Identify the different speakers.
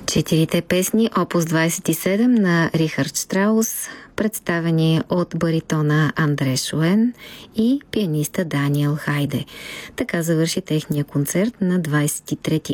Speaker 1: Четирите песни, опус 27 на Рихард Штраус, представени от баритона Андре Шуен и пианиста Даниел Хайде. Така завърши техния концерт на 23